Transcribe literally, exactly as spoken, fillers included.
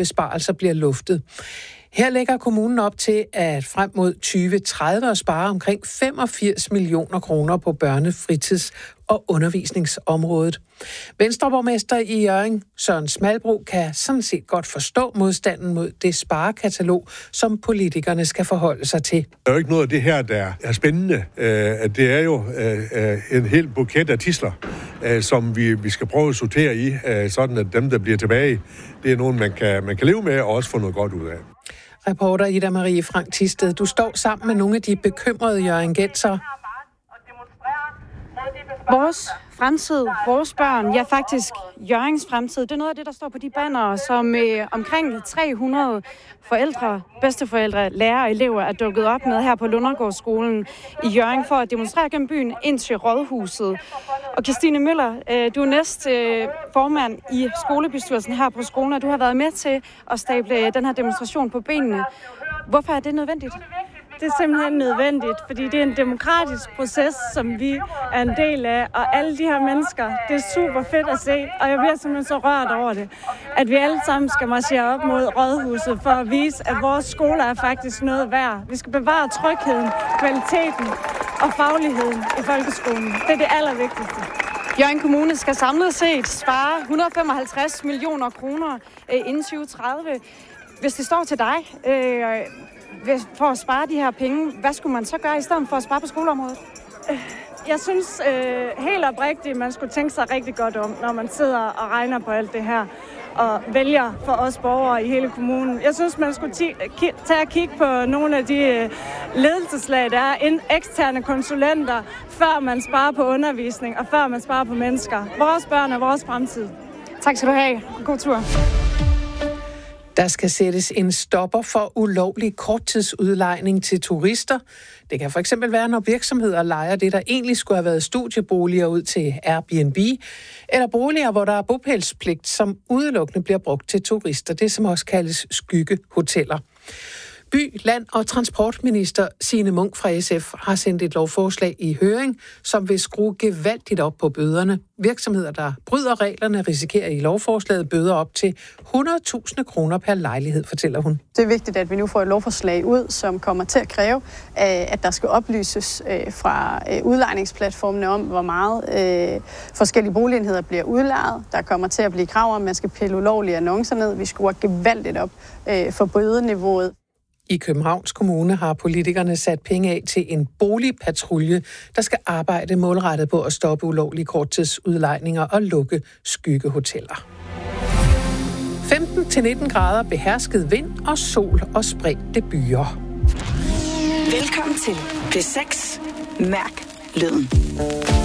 besparelser bliver luftet. Her lægger kommunen op til, at frem mod tyve tredive at spare omkring femogfirs millioner kroner på børnefritids- og undervisningsområdet. Venstreborgmester i Hjørring, Søren Smalbro, kan sådan set godt forstå modstanden mod det sparekatalog, som politikerne skal forholde sig til. Der er jo ikke noget af det her, der er spændende. Det er jo en hel buket af tidsler, som vi, vi skal prøve at sortere i, sådan at dem, der bliver tilbage, det er nogen, man kan, man kan leve med og også få noget godt ud af. Reporter Ida Marie Frank Thisted, du står sammen med nogle af de bekymrede hjørringensere. Vores fremtid, vores børn, ja faktisk Hjørrings fremtid, det er noget af det, der står på de bannere, som øh, omkring tre hundrede forældre, bedsteforældre, lærere og elever er dukket op med her på Lundergårdsskolen i Hjørring for at demonstrere gennem byen ind til Rådhuset. Og Christine Møller, øh, du er næst øh, formand i skolebestyrelsen her på skolen, og du har været med til at stable den her demonstration på benene. Hvorfor er det nødvendigt? Det er simpelthen nødvendigt, fordi det er en demokratisk proces, som vi er en del af, og alle de her mennesker, det er super fedt at se, og jeg bliver simpelthen så rørt over det, at vi alle sammen skal marchere op mod Rådhuset for at vise, at vores skoler er faktisk noget værd. Vi skal bevare trygheden, kvaliteten og fagligheden i folkeskolen. Det er det allervigtigste. Hjørring Kommune skal samlet set spare et hundrede og femoghalvtreds millioner kroner inden tyve tredive. Hvis det står til dig, øh, for at spare de her penge, hvad skulle man så gøre i stedet for at spare på skoleområdet? Jeg synes øh, helt oprigtigt, man skulle tænke sig rigtig godt om, når man sidder og regner på alt det her og vælger for os borgere i hele kommunen. Jeg synes, man skulle ti- ki- tage og kigge på nogle af de øh, ledelseslag, der er en eksterne konsulenter, før man sparer på undervisning og før man sparer på mennesker. Vores børn og vores fremtid. Tak skal du have. God tur. Der skal sættes en stopper for ulovlig korttidsudlejning til turister. Det kan for eksempel være, når virksomheder lejer det, der egentlig skulle have været studieboliger ud til Airbnb, eller boliger, hvor der er bopælspligt, som udelukkende bliver brugt til turister. Det, som også kaldes skyggehoteller. By-, land- og transportminister Signe Munk fra S F har sendt et lovforslag i høring, som vil skrue gevaldigt op på bøderne. Virksomheder, der bryder reglerne, risikerer i lovforslaget bøder op til hundrede tusind kroner per lejlighed, fortæller hun. Det er vigtigt, at vi nu får et lovforslag ud, som kommer til at kræve, at der skal oplyses fra udlejningsplatformene om, hvor meget forskellige boligenheder bliver udlejet. Der kommer til at blive krav om, at man skal pille ulovlige annoncer ned. Vi skruer gevaldigt op for bødeniveauet. I Københavns Kommune har politikerne sat penge af til en boligpatrulje, der skal arbejde målrettet på at stoppe ulovlige korttidsudlejninger og lukke skyggehoteller. femten til nitten grader, behersket vind og sol og spredte byer. Velkommen til P seks. Mærk lyden.